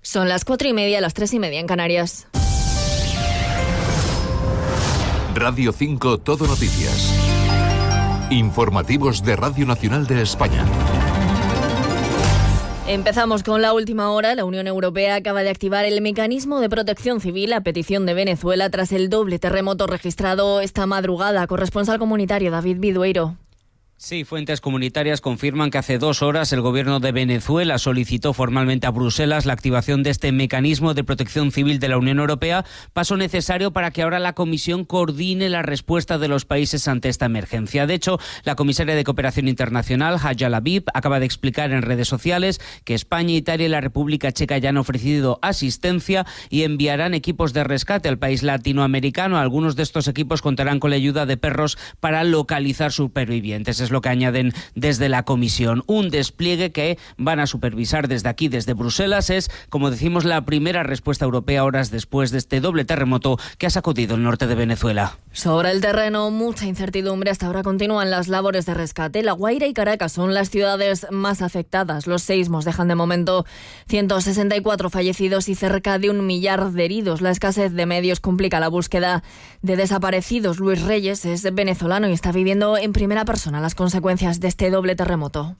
Son las 4:30, las 3:30 en Canarias. Radio 5 Todo Noticias. Informativos de Radio Nacional de España. Empezamos con la última hora. La Unión Europea acaba de activar el mecanismo de protección civil a petición de Venezuela tras el doble terremoto registrado esta madrugada. Corresponsal comunitario David Vidueiro. Sí, fuentes comunitarias confirman que hace 2 horas el gobierno de Venezuela solicitó formalmente a Bruselas la activación de este mecanismo de protección civil de la Unión Europea, paso necesario para que ahora la Comisión coordine la respuesta de los países ante esta emergencia. De hecho, la comisaria de Cooperación Internacional, Haja Labib, acaba de explicar en redes sociales que España, Italia y la República Checa ya han ofrecido asistencia y enviarán equipos de rescate al país latinoamericano. Algunos de estos equipos contarán con la ayuda de perros para localizar supervivientes. Es lo que añaden desde la Comisión. Un despliegue que van a supervisar desde aquí, desde Bruselas. Es, como decimos, la primera respuesta europea horas después de este doble terremoto que ha sacudido el norte de Venezuela. Sobre el terreno, mucha incertidumbre. Hasta ahora continúan las labores de rescate. La Guaira y Caracas son las ciudades más afectadas. Los seísmos dejan de momento 164 fallecidos y cerca de 1 millar de heridos. La escasez de medios complica la búsqueda de desaparecidos. Luis Reyes es venezolano y está viviendo en primera persona las consecuencias de este doble terremoto.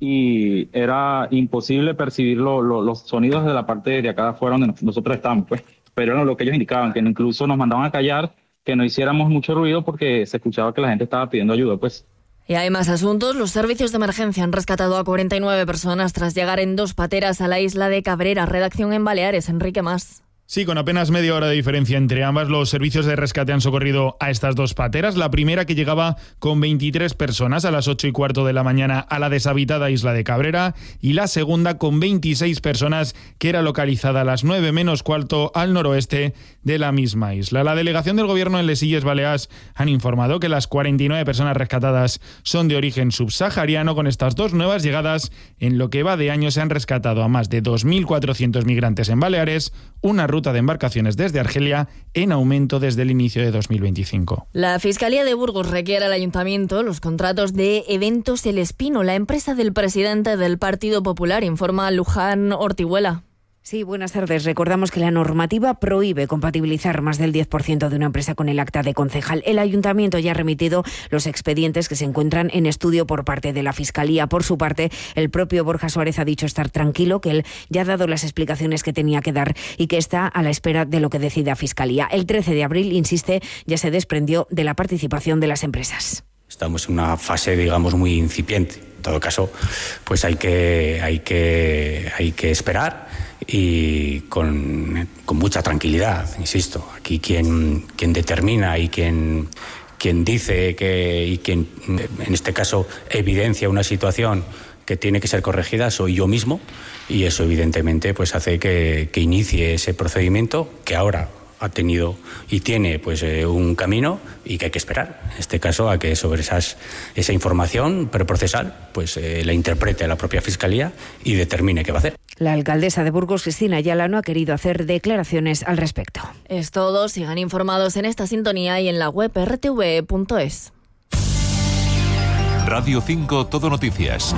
Y era imposible percibir los sonidos de la parte de acá de afuera donde nosotros estamos, pues. Pero era lo que ellos indicaban, que incluso nos mandaban a callar, que no hiciéramos mucho ruido porque se escuchaba que la gente estaba pidiendo ayuda, pues. Y hay más asuntos. Los servicios de emergencia han rescatado a 49 personas tras llegar en 2 pateras a la isla de Cabrera. Redacción en Baleares, Enrique Mas. Sí, con apenas media hora de diferencia entre ambas, los servicios de rescate han socorrido a estas 2 pateras. La primera, que llegaba con 23 personas a las 8:15 de la mañana a la deshabitada isla de Cabrera, y la segunda con 26 personas, que era localizada a las 9:15 al noroeste de la misma isla. La delegación del gobierno en les Illes Balears han informado que las 49 personas rescatadas son de origen subsahariano. Con estas 2 nuevas llegadas, en lo que va de año se han rescatado a más de 2.400 migrantes en Baleares, una ruta de embarcaciones desde Argelia en aumento desde el inicio de 2025. La Fiscalía de Burgos requiere al Ayuntamiento los contratos de Eventos El Espino, la empresa del presidente del Partido Popular, informa Luján Ortiguela. Sí, buenas tardes. Recordamos que la normativa prohíbe compatibilizar más del 10% de una empresa con el acta de concejal. El Ayuntamiento ya ha remitido los expedientes que se encuentran en estudio por parte de la Fiscalía. Por su parte, el propio Borja Suárez ha dicho estar tranquilo, que él ya ha dado las explicaciones que tenía que dar y que está a la espera de lo que decida Fiscalía. El 13 de abril, insiste, ya se desprendió de la participación de las empresas. Estamos en una fase, digamos, muy incipiente. En todo caso, pues hay que esperar y con mucha tranquilidad, insisto. Aquí quien determina y quien dice y quien en este caso evidencia una situación que tiene que ser corregida soy yo mismo, y eso evidentemente pues hace que inicie ese procedimiento que ahora ha tenido y tiene pues un camino y que hay que esperar, en este caso, a que sobre esa información preprocesal pues la interprete la propia Fiscalía y determine qué va a hacer. La alcaldesa de Burgos, Cristina Ayala, no ha querido hacer declaraciones al respecto. Es todo. Sigan informados en esta sintonía y en la web rtv.es. Radio 5 Todo Noticias.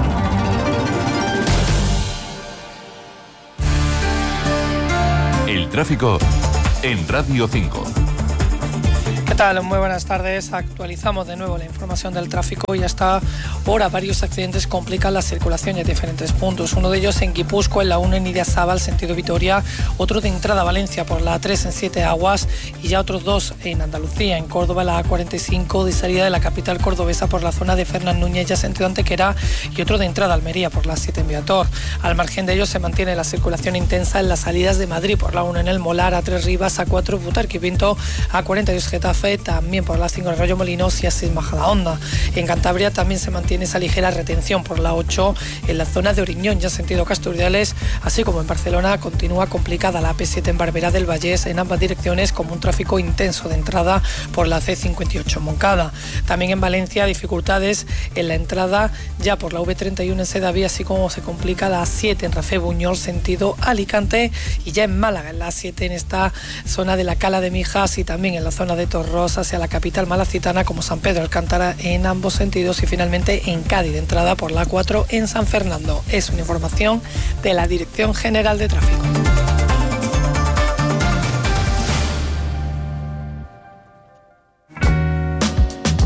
El tráfico en Radio 5. ¿Qué tal? Muy buenas tardes. Actualizamos de nuevo la información del tráfico y hasta ahora varios accidentes complican la circulación en diferentes puntos. Uno de ellos en Guipúzcoa, en la 1 en Idiazábal, sentido Vitoria, otro de entrada a Valencia por la A3 en 7 Aguas y ya otros 2 en Andalucía, en Córdoba, la A45 de salida de la capital cordobesa por la zona de Fernán Núñez, ya sentido Antequera, y otro de entrada a Almería por la 7 en Viator. Al margen de ellos se mantiene la circulación intensa en las salidas de Madrid por la 1 en El Molar, A3 Rivas, A4 Butarque y Pinto, A42 Getafe, también por la 5 en Rayo Molinos y A6 Majadahonda. En Cantabria también se mantiene esa ligera retención por la 8 en la zona de Oriñón, ya en sentido Casturdiales, así como en Barcelona continúa complicada la AP7 en Barberá del Vallés en ambas direcciones, como un tráfico intenso de entrada por la C58 en Moncada. También en Valencia dificultades en la entrada ya por la V31 en Sedaví, así como se complica la A7 en Rafé Buñol sentido Alicante, y ya en Málaga en la A7 en esta zona de la Cala de Mijas y también en la zona de Torros hacia la capital malacitana como San Pedro Alcántara en ambos sentidos, y finalmente en Cádiz de entrada por la 4 en San Fernando. Es una información de la Dirección General de Tráfico.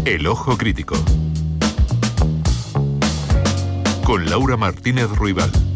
El Ojo Crítico. Con Laura Martínez Ruibal.